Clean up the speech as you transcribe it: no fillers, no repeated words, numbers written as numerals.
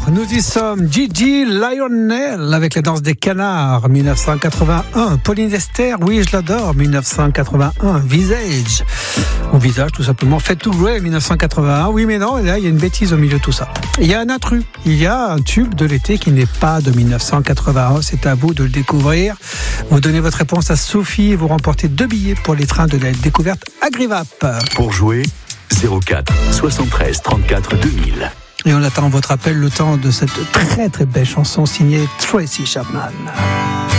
Nous y sommes. Gigi Lionel avec la danse des canards, 1981. Pauline Esther, oui, je l'adore, 1981. Visage, ou visage tout simplement. Faites tout jouer, 1981. Oui, mais non, là, il y a une bêtise au milieu de tout ça. Il y a un intrus. Il y a un tube de l'été qui n'est pas de 1981. C'est à vous de le découvrir. Vous donnez votre réponse à Sophie et vous remportez 2 billets pour les trains de la découverte Agrivap. Pour jouer, 04 73 34 2000. Et on attend votre appel le temps de cette très très belle chanson signée Tracy Chapman.